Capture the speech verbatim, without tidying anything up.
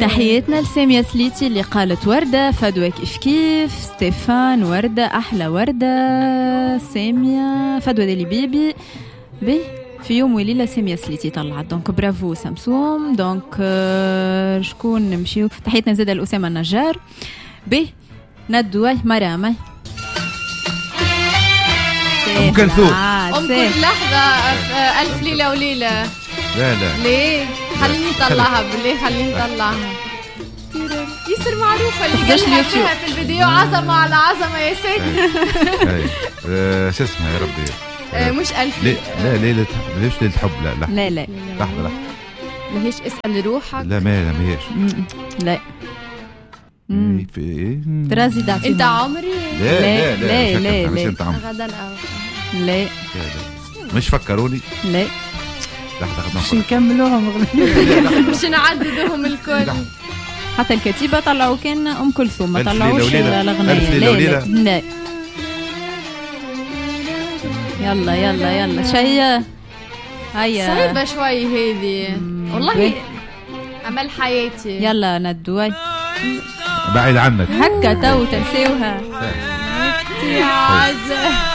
تحياتنا لسامية سليتي اللي قالت وردة، فدوى كيف كيف، ستيفان وردة أحلى وردة، سامية فدوى دالي بيبي بي في يوم وليلة سامية سليتي طلعت. دونك برافو سمسوم. دونك آه شكون نمشيو؟ تحياتنا زادة لأسامة النجار. بي ندوي مرامي أم كلثوم. أم كل لحظة ألف ليلة وليلة. لا لا ليه؟ خليني نطلعها بالله، خليني نطلعها. يصير معروفة اللي قالها فيها في الفيديو عظمة على عظمة يا سيدي. شو اسمها يا ربي؟ مش ألف ليه لا ليلة ليش ليلة حب؟ لا لا لا لا لحظة لحظة ما هيش اسأل روحك. لا ما لا ما هيش لا في ايه ترازي دعتي انت عمري. لا لا لا لا مش لا انت عمري غدا أو لا مش فكروني. لا لحظة مش نكملوهم مش نعددهم الكل. حتى الكتيبة طلعوا كان أم كلثوم ما ألف طلعوش ليلة الأغنية. لا لا لا يلا يلا يلا شيء هيا صعبة شوي هذه والله أمل حياتي. يلا ندوي بعيد عنك هكا تو تنسيوها يا عزة.